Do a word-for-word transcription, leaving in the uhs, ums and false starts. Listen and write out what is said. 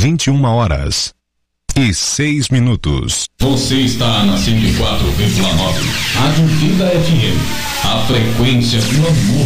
vinte e uma horas e seis minutos. Você está na cento e quatro vírgula nove, Rádio Vida F M, a frequência do amor.